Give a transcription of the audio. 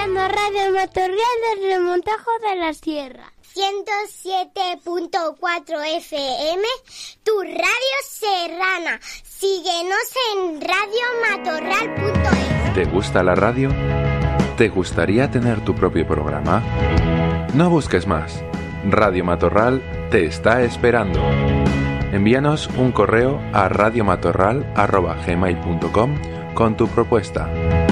escuchando Radio Matorral del Remontajo de la Sierra. 107.4 FM, tu radio serrana. Síguenos en radiomatorral.es. ¿Te gusta la radio? ¿Te gustaría tener tu propio programa? No busques más. Radio Matorral te está esperando. Envíanos un correo a radiomatorral@gmail.com con tu propuesta.